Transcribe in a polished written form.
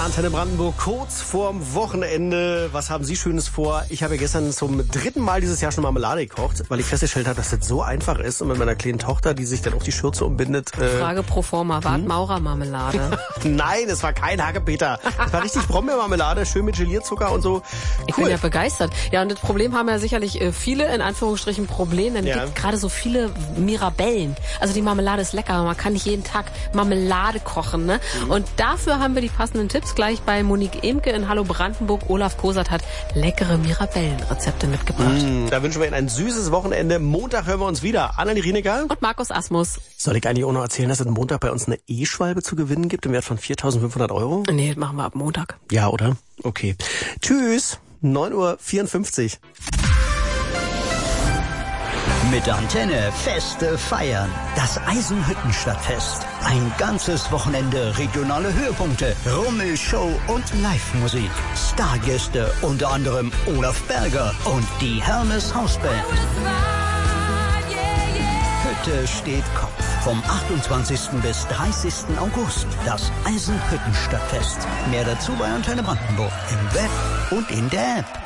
Antenne Brandenburg, kurz vorm Wochenende. Was haben Sie Schönes vor? Ich habe gestern zum 3. Mal dieses Jahr schon Marmelade gekocht, weil ich festgestellt habe, dass das so einfach ist. Und mit meiner kleinen Tochter, die sich dann auch die Schürze umbindet. Frage pro forma, war Maurermarmelade? Nein, es war kein Hackepeter. Es war richtig Brombeermarmelade, schön mit Gelierzucker und so. Ich bin ja begeistert. Ja, und das Problem haben ja sicherlich viele, in Anführungsstrichen, Probleme. Denn es gibt gerade so viele Mirabellen. Also die Marmelade ist lecker, man kann nicht jeden Tag Marmelade kochen. Ne? Und dafür haben wir die passenden Tipps gleich bei Monique Emke in Hallo Brandenburg. Olaf Kosert hat leckere Mirabellenrezepte mitgebracht. Da wünschen wir Ihnen ein süßes Wochenende. Montag hören wir uns wieder. Anneli Rienecker und Markus Asmus. Soll ich eigentlich auch noch erzählen, dass es Montag bei uns eine E-Schwalbe zu gewinnen gibt im Wert von 4.500 Euro? Nee, das machen wir ab Montag. Ja, oder? Okay. Tschüss. 9:54 Uhr. Mit Antenne Feste feiern. Das Eisenhüttenstadtfest. Ein ganzes Wochenende regionale Höhepunkte, Rummel, Show und Live-Musik. Stargäste, unter anderem Olaf Berger und die Hermes Hausband. Hütte steht Kopf. Vom 28. bis 30. August. Das Eisenhüttenstadtfest. Mehr dazu bei Antenne Brandenburg. Im Web und in der App.